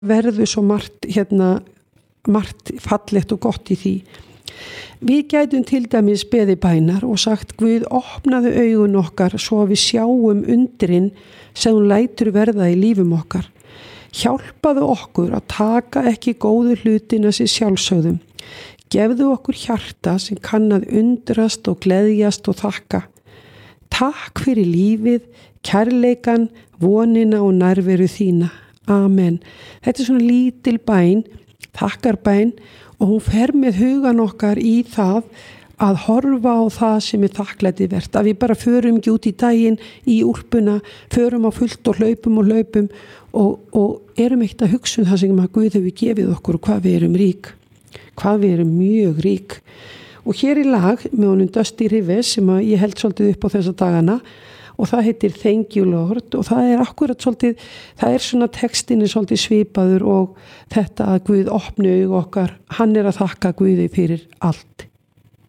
verður svo margt fallegt og gott í því. Við gætum til dæmis beðið bænar og sagt: Guð, opnaðu augun okkar svo við sjáum undrin sem hún lætur verða í lífum okkar. Hjálpaðu okkur að taka ekki góðu hlutina sér sjálfsögðum. Gefðu okkur hjarta sem kann að undrast og gleðjast og þakka. Takk fyrir lífið, kærleikan, vonina og nærveru þína. Amen. Þetta svona lítil bæn, þakkarbæn, og hún fer með hugan okkar í það að horfa á það sem þakklæti vert. Að við bara förum ekki út í daginn í úlpuna, förum á fullt og hlaupum og erum ekkert að hugsa það sem að Guð hefur gefið okkur og hvað við erum rík. Hvað við erum mjög rík. Og hér í lag með honum Dusty Rivers sem að ég held svolítið upp á þessa dagana, og það heitir Thank You Lord, og það akkurat svolítið, það svona textinni svolítið svipaður og þetta að Guð opni augu okkar, hann að þakka Guði fyrir allt.